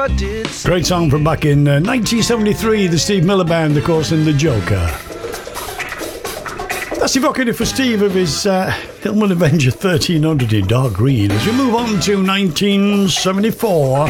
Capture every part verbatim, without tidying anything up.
never did. Great song from back in uh, nineteen seventy-three, the Steve Miller Band, of course, and the Joker. That's evocative for Steve of his uh, Hillman Avenger thirteen hundred in dark green. As we move on to nineteen seventy-four,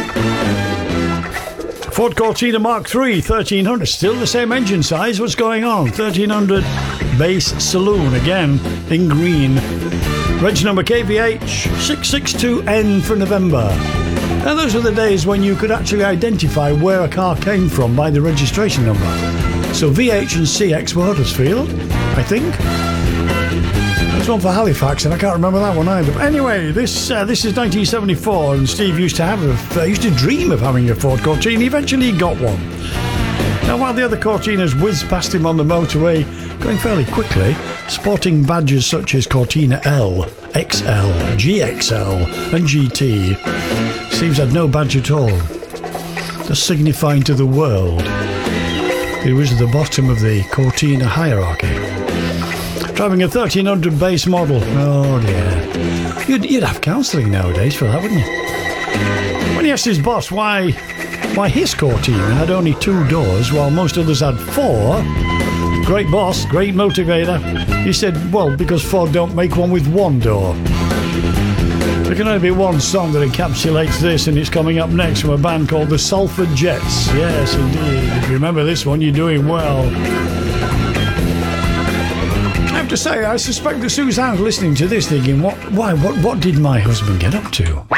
Ford Cortina Mark three thirteen hundred, still the same engine size. What's going on? thirteen hundred base saloon, again in green. Reg number K V H six six two N for November. Now those were the days when you could actually identify where a car came from by the registration number. So V H and C X were Huddersfield, I think. There's one for Halifax, and I can't remember that one either. But anyway, this uh, this is nineteen seventy-four, and Steve used to have a, uh, used to dream of having a Ford Cortina. Eventually, he got one. Now, while the other Cortinas whizzed past him on the motorway, going fairly quickly, sporting badges such as Cortina L, X L, G X L, and G T, Steve's had no badge at all, just signifying to the world he was at the bottom of the Cortina hierarchy. Driving a thirteen hundred base model. Oh dear. You'd, you'd have counselling nowadays for that, wouldn't you? When he asked his boss why why his Cortina had only two doors while most others had four, great boss, great motivator, he said, well, because Ford don't make one with one door. There can only be one song that encapsulates this, and it's coming up next from a band called the Salford Jets. Yes, indeed. If you remember this one, you're doing well. I have to say, I suspect that Suzanne's listening to this thinking, what, why, what, what did my husband get up to?